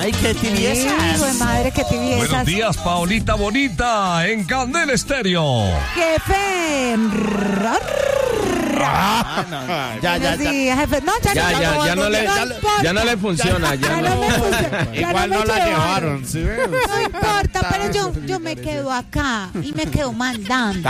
Ay, qué tibieza. Hijo de madre, qué tibieza. Buenos días, Paolita Bonita, en Candela Estéreo. Jefe. Ya. Jefe. No, Ya no le funciona. Igual no la llevaron, ¿sí ves? No importa, pero yo me quedo acá y me quedo mandando.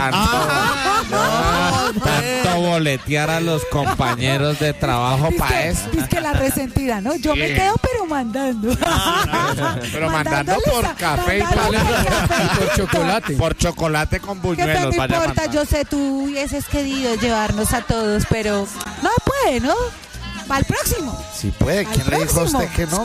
Tanto boletear a los compañeros de trabajo para eso. Es que la resentida, ¿no? Yo me quedo pero mandando. Pero mandando por café y por chocolate. Por chocolate con ¿Qué buñuelos. no importa? Yo sé, tú hubieses querido llevarnos a todos, pero no puede, ¿no? Para el próximo. Si puede, ¿quién le dijo a usted que no?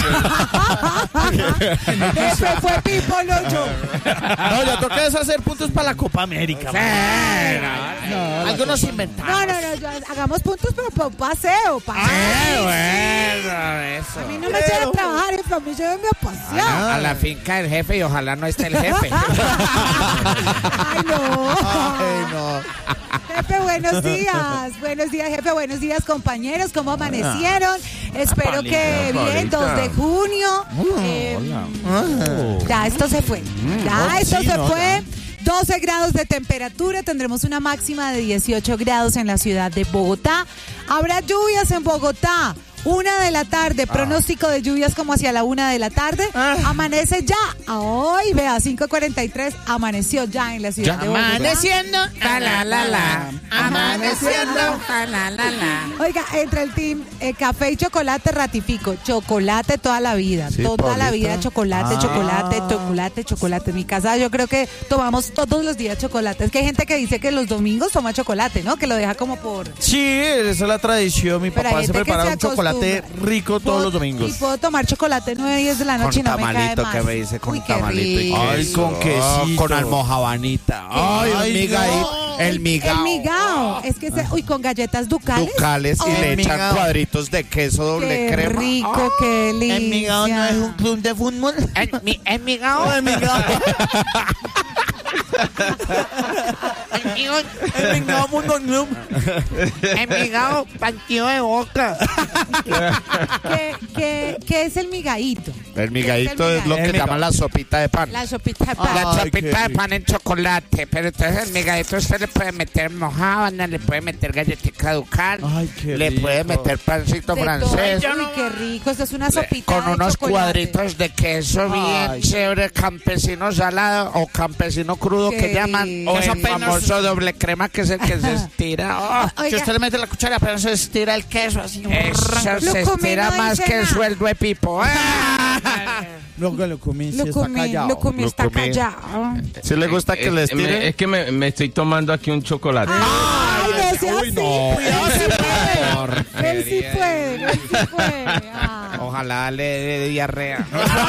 Ese fue Pipo, no yo. No, yo toca es hacer puntos para la Copa América. Algo nos inventamos. No, hagamos puntos, pero para un paseo. Bueno, eso. A mí no me lleva a trabajar, a mí llévenme a pasear. A la finca del jefe y ojalá no esté el jefe. Ay, no. Ay, no. Jefe, buenos días. Buenos días, jefe. Buenos días, compañeros. ¿Cómo amanecieron? Espero que bien. 2 de junio. Ya esto se fue. Se fue. 12 grados de temperatura. Tendremos una máxima de 18 grados en la ciudad de Bogotá. Habrá lluvias en Bogotá. 1 de la tarde, pronóstico de lluvias como hacia la 1 de la tarde. Amanece ya. Hoy, vea, 5:43, amaneció ya en la ciudad de Bogotá. Amaneciendo, amaneciendo, Oiga, entre el team café y chocolate ratifico. Chocolate toda la vida. Sí, toda Paulita. la vida chocolate. En mi casa yo creo que tomamos todos los días chocolate. Es que hay gente que dice que los domingos toma chocolate, ¿no? Que lo deja como por... Sí, esa es la tradición. Mi Pero hay papá se gente que prepara se un chocolate rico todos los Y domingos. puedo tomar chocolate 9 y 10 de la noche y no me cae tamalito, más. que me dice con Uy, qué tamalito y rico. Ay, con quesito. Con almojabanita. Ay, el migao. El El migao. migao. Es que con galletas ducales. Ducales y le echan migao. cuadritos de queso doble Qué crema. rico, qué delicia. ¿El migao no es un club de fútbol? El migao. El migao. El migao mundo club. El migao partido de boca. ¿Qué es el migaíto? El migadito es lo que llaman la sopita de pan. La sopita de pan. La Ay, sopita qué de pan en chocolate, pero entonces el migadito usted le puede meter mojábana, le puede meter galletica ducal, Ay, qué le rico. puede meter pancito De francés, todo. Uy, qué rico. Esto es una sopita con de unos chocolate. cuadritos de queso bien Ay. chévere, campesino salado o campesino crudo Qué que llaman, rico. o Eso el apenas- famoso doble crema que es el que se estira. Oh, Que usted le mete la cuchara, pero se estira el queso así. eso se Lo comí, estira no más dice que el nada. sueldo de Pipo. Luego lo comí, Lo comí, está callado. ¿Sí le gusta que le estire? Es que me estoy tomando aquí un chocolate. Ay, no sea uy, así. no. Cuidado, sí puede. Él sí puede. Ah. Ojalá le dé diarrea.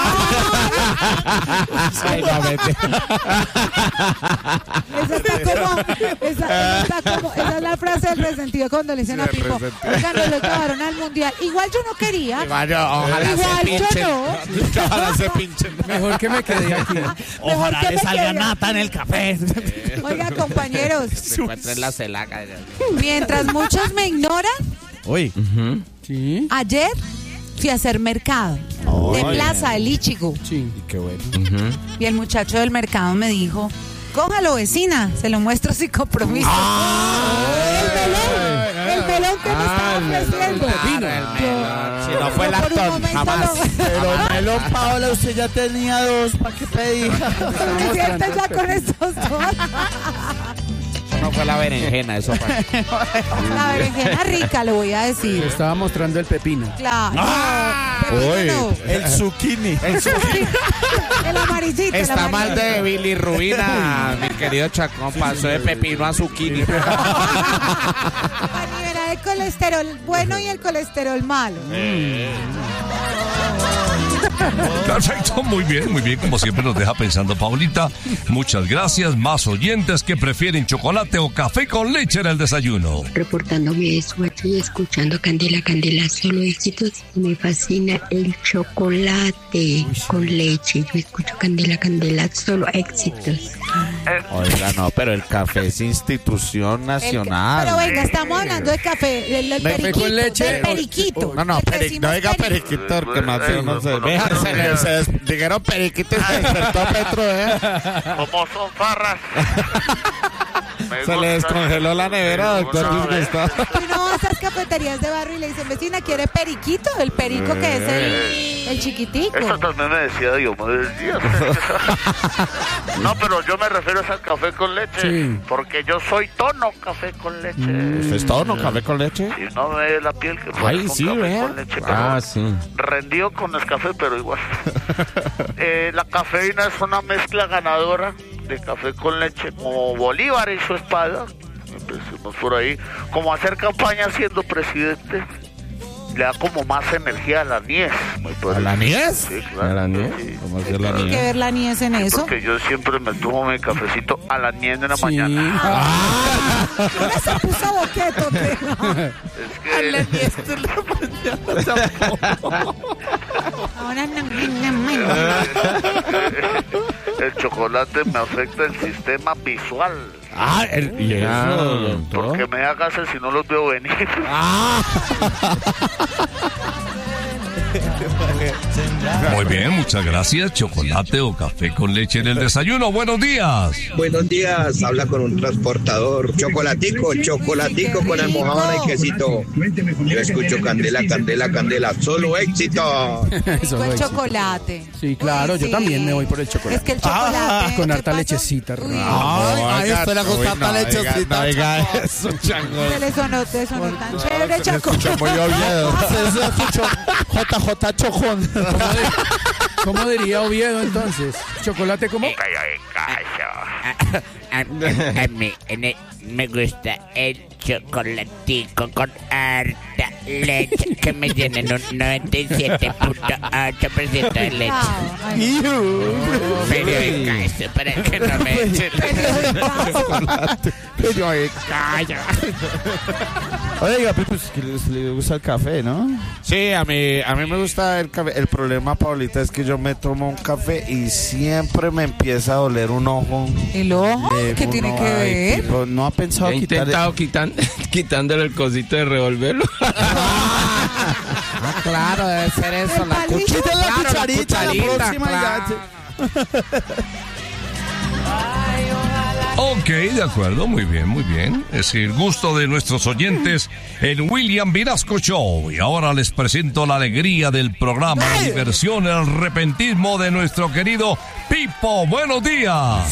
Esa es la frase del resentido cuando le dicen a Pipo, oiga, no lo llevaron al mundial. Igual yo no quería. Ojalá Igual se yo pinchen. no. Ojalá se pinchen. Mejor que me quedé aquí. Ojalá que le me salga quede. nata en el café. Oiga, compañeros, Se encuentra en la celaca. mientras muchos me ignoran, Uy. Sí. ayer fui a hacer mercado de Plaza del Ichigo. Sí. Qué bueno. Y el muchacho del mercado me dijo, cójalo, vecina, se lo muestro sin compromiso. El melón que me estaba ofreciendo. Si no fue Yo por un lactón, momento jamás. Pero melón, Paola, usted ya tenía 2. ¿Para qué pedí? Suficiente ya con estos dos. No fue la berenjena, eso fue. La berenjena rica, le voy a Le decir. estaba mostrando el pepino. Claro. Pepino. El zucchini. El amarillito. el Está mal amarillito. de bilirrubina, mi querido Chacón. Pasó de pepino a zucchini. Para nivelar el colesterol bueno y el colesterol malo. Perfecto, muy bien, como siempre nos deja pensando Paulita. Muchas gracias, más oyentes que prefieren chocolate o café con leche en el desayuno. Reportándome eso, estoy escuchando Candela, solo éxitos. Me fascina el chocolate con leche. Yo escucho Candela, solo éxitos. Oiga, no, pero el café es institución nacional. Pero venga, estamos hablando de café, del periquito. con leche? Del periquito. No, Le decimos no diga periquito, que más bien no se deja. Dijeron periquito y se despertó Petro, Como son farras. Se le descongeló la nevera, doctor Luis Gustavo. Y uno va a esas cafeterías de barrio y le dicen, vecina, ¿quiere periquito? El perico que es el chiquitico. Eso también me decía Diomedes Díaz. No, pero yo me refiero a ese café con leche. Sí. Porque yo soy tono café con leche. ¿Usted es todo, no? ¿Café con leche? Y no me ve la piel que Ay, con sí, café vea. con leche. Pero sí. rendido con el café, pero igual. La cafeína es una mezcla ganadora de café con leche, como Bolívar y su espada. Empecemos por ahí. Como hacer campaña siendo presidente. Le da como más energía a la niez. ¿A la niez? Sí, claro. ¿A la niez? Sí. ¿Cómo hacer la ¿Tiene que niez? ver la niez en eso? Porque yo siempre me tomo mi cafecito a las 10 de la mañana. Ahora se puso boqueto. Es que Ahora no. el chocolate me afecta el sistema visual. ¿Y eso, doctor? Porque me da gases si no los veo venir. Muy bien, muchas gracias. Chocolate o café con leche en el desayuno. Buenos días. Buenos días, habla con un transportador. Chocolatico con almohadón y quesito. Yo escucho candela, candela, candela, solo éxito. Rico el chocolate. Sí, claro, yo Sí. también me voy por el chocolate. Es que el chocolate. con ¿qué harta pasó? lechecita. Uy, Ay, a usted le gusta la lechecita. No diga eso, chango. se le sonó tan chévere, Se Chaco. escucha muy Oviedo. Se escuchó JJ Chocón. ¿Cómo diría Oviedo entonces? ¿Chocolate cómo? A mí me gusta el chocolatico con harta leche que me llenen un 97.8% de leche. Periódica, eso para que no me echen. Oiga, pues que le gusta el café, ¿no? Sí, a mí me gusta el café. El problema, Paulita, es que yo me tomo un café y siempre me empieza a doler un ojo. ¿El ojo? ¿Qué tiene que ver? Tipo, no ha pensado He quitar... intentado quitándole el cosito de revolverlo. claro, debe ser eso. La palito. cucharita, la cucharita, la próxima claro. Ok, de acuerdo, muy bien, muy bien. Es el gusto de nuestros oyentes en William Vinasco Show. Y ahora les presento la alegría del programa, la diversión, el repentismo de nuestro querido Pipo. ¡Buenos días!